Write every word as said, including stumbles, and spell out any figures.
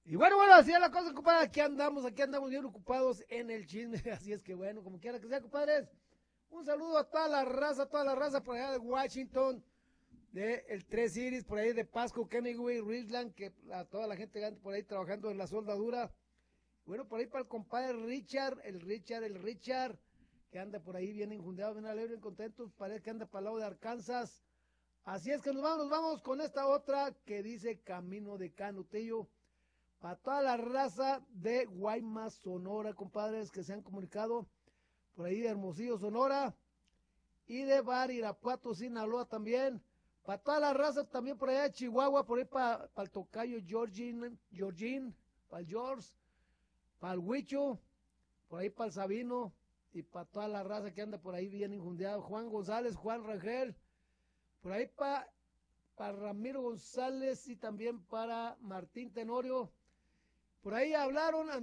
Y bueno, bueno, así es la cosa, compadre. Aquí andamos, aquí andamos bien ocupados en el chisme. Así es que bueno, como quiera que sea, compadres. Un saludo a toda la raza, toda la raza por allá de Washington, de el Tres Iris, por ahí de Pasco, Kennewick, Richland, que a toda la gente que anda por ahí trabajando en la soldadura. Bueno, por ahí para el compadre Richard, el Richard, el Richard, que anda por ahí bien enjundeado, bien alegre, bien contento. Parece que anda para el lado de Arkansas. Así es que nos vamos, nos vamos con esta otra que dice Camino de Canutillo. Para toda la raza de Guaymas, Sonora, compadres, que se han comunicado por ahí de Hermosillo, Sonora, y de Bar, Irapuato, Sinaloa también. Para toda la raza también por allá de Chihuahua, por ahí para pa el tocayo Georgine, Georgine, para el George, para el Huicho, por ahí para el Sabino, y para toda la raza que anda por ahí bien injundiado. Juan González, Juan Rangel, por ahí para pa Ramiro González y también para Martín Tenorio. Por ahí hablaron